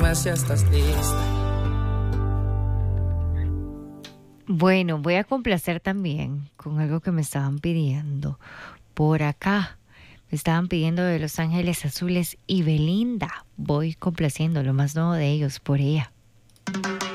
Dime si estás lista. Bueno, voy a complacer también con algo que me estaban pidiendo por acá. Me estaban pidiendo de Los Ángeles Azules y Belinda. Voy complaciendo lo más nuevo de ellos por ella.